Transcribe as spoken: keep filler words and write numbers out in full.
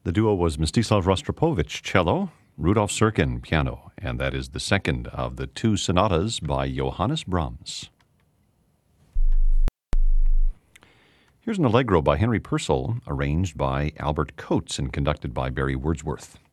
The duo was Mstislav Rostropovich, cello, Rudolf Serkin, piano, and that is the second of the two sonatas by Johannes Brahms. Here's an allegro by Henry Purcell, arranged by Albert Coates and conducted by Barry Wordsworth.